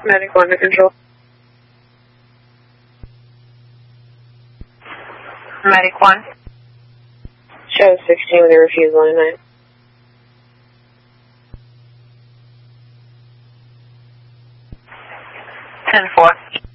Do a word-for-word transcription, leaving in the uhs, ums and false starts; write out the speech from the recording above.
Medic one to control. Medic one. Show sixteen with a refusal in nine. ten four.